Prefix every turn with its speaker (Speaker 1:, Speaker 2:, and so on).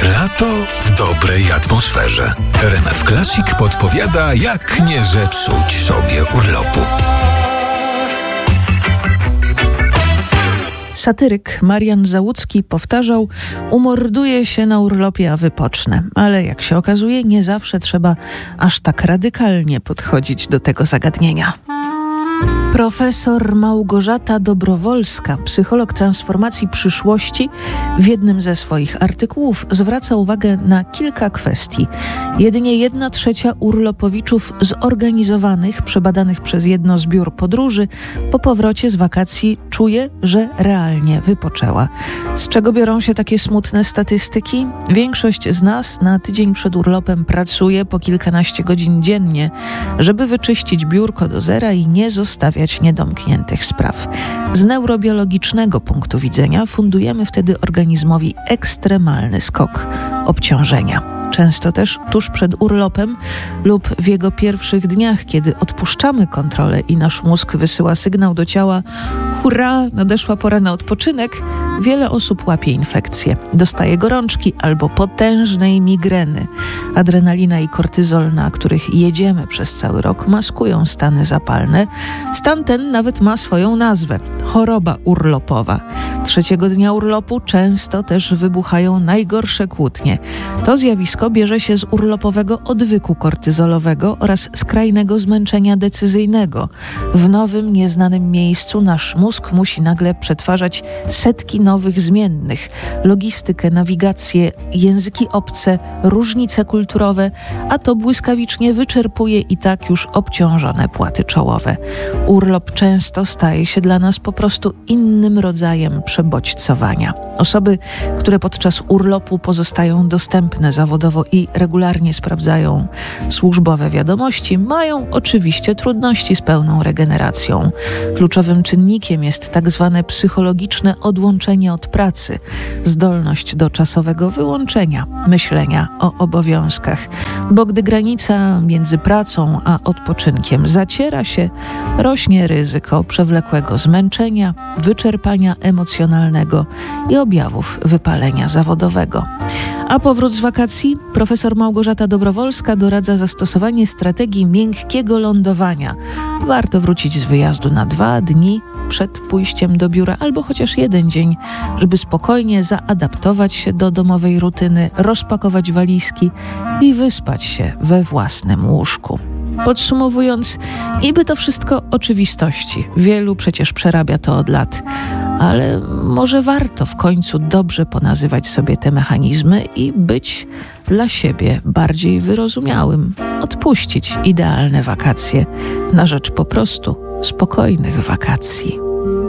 Speaker 1: Lato w dobrej atmosferze. RMF Classic podpowiada, jak nie zepsuć sobie urlopu.
Speaker 2: Satyryk Marian Załucki powtarzał: umorduję się na urlopie, a wypocznę. Ale jak się okazuje, nie zawsze trzeba aż tak radykalnie podchodzić do tego zagadnienia. Profesor Małgorzata Dobrowolska, psycholog transformacji przyszłości, w jednym ze swoich artykułów zwraca uwagę na kilka kwestii. Jedynie 1/3 urlopowiczów zorganizowanych, przebadanych przez jedno z biur podróży, po powrocie z wakacji czuje, że realnie wypoczęła. Z czego biorą się takie smutne statystyki? Większość z nas na tydzień przed urlopem pracuje po kilkanaście godzin dziennie, żeby wyczyścić biurko do zera i nie zostawiać niedomkniętych spraw. Z neurobiologicznego punktu widzenia fundujemy wtedy organizmowi ekstremalny skok obciążenia. Często też tuż przed urlopem lub w jego pierwszych dniach, kiedy odpuszczamy kontrolę i nasz mózg wysyła sygnał do ciała: hurra, nadeszła pora na odpoczynek, wiele osób łapie infekcje, dostaje gorączki albo potężnej migreny. Adrenalina i kortyzol, na których jedziemy przez cały rok, maskują stany zapalne. Stan ten nawet ma swoją nazwę – choroba urlopowa. 3. dnia urlopu często też wybuchają najgorsze kłótnie. To zjawisko bierze się z urlopowego odwyku kortyzolowego oraz skrajnego zmęczenia decyzyjnego. W nowym, nieznanym miejscu nasz mózg musi nagle przetwarzać setki nowych zmiennych: logistykę, nawigację, języki obce, różnice kulturowe, a to błyskawicznie wyczerpuje i tak już obciążone płaty czołowe. Urlop często staje się dla nas po prostu innym rodzajem przebodźcowania. Osoby, które podczas urlopu pozostają dostępne zawodowo i regularnie sprawdzają służbowe wiadomości, mają oczywiście trudności z pełną regeneracją. Kluczowym czynnikiem jest tak zwane psychologiczne odłączenie od pracy, zdolność do czasowego wyłączenia myślenia o obowiązkach, bo gdy granica między pracą a odpoczynkiem zaciera się, rośnie ryzyko przewlekłego zmęczenia, wyczerpania emocjonalnego i objawów wypalenia zawodowego. A powrót z wakacji? Profesor Małgorzata Dobrowolska doradza zastosowanie strategii miękkiego lądowania. Warto wrócić z wyjazdu na 2 dni przed pójściem do biura, albo chociaż 1 dzień, żeby spokojnie zaadaptować się do domowej rutyny, rozpakować walizki i wyspać się we własnym łóżku. Podsumowując, niby to wszystko oczywistości. Wielu przecież przerabia to od lat. Ale może warto w końcu dobrze ponazywać sobie te mechanizmy i być dla siebie bardziej wyrozumiałym. Odpuścić idealne wakacje na rzecz po prostu spokojnych wakacji.